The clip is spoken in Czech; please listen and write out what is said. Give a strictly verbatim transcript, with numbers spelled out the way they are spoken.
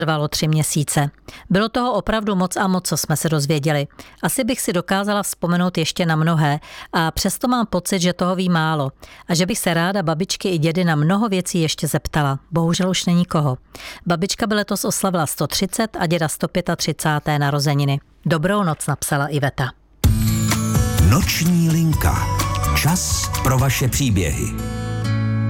Trvalo tři měsíce. Bylo toho opravdu moc a moc, co jsme se dozvěděli. Asi bych si dokázala vzpomenout ještě na mnohé a přesto mám pocit, že toho ví málo a že bych se ráda babičky i dědy na mnoho věcí ještě zeptala. Bohužel už není koho. Babička by letos oslavila sto třicet a děda sto třicet pět narozeniny. Dobrou noc, napsala Iveta. Noční linka. Čas pro vaše příběhy.